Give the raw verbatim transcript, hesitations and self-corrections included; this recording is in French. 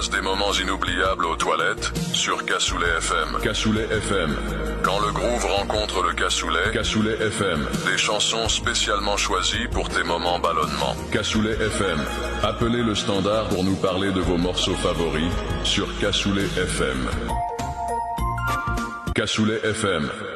passe des moments inoubliables aux toilettes sur Cassoulet F M. Cassoulet F M. Quand le groove rencontre le cassoulet, Cassoulet F M. Des chansons spécialement choisies pour tes moments ballonnement. Cassoulet F M. Appelez le standard pour nous parler de vos morceaux favoris sur Cassoulet F M. Cassoulet F M.